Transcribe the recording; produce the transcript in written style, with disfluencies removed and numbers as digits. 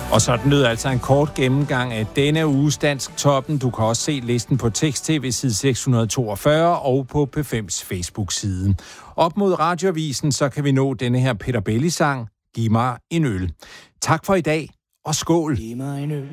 Og sådan lød altså en kort gennemgang af denne uges Dansk Toppen. Du kan også se listen på Tekst-TV side 642 og på P5's Facebook-side. Op mod Radioavisen, så kan vi nå denne her Peter Belli-sang, Giv mig en øl. Tak for i dag, og skål! Giv mig en øl.